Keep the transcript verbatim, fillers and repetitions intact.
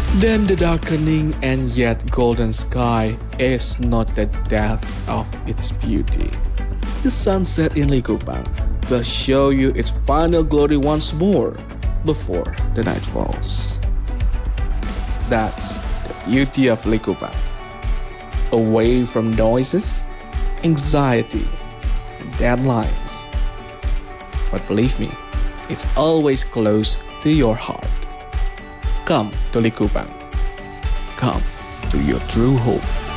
Then the darkening and yet golden sky is not the death of its beauty. The sunset in Likupang will show you its final glory once more before the night falls. That's the beauty of Likupang. Away from noises, anxiety, and deadlines. But believe me, it's always close to your heart. Come to Likupang. Come to your true home.